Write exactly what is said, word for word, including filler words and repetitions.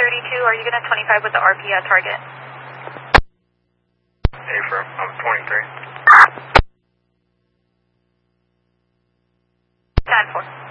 thirty-two, are you going to twenty-five with the R P at target? Affirm, I'm twenty-three. ten four.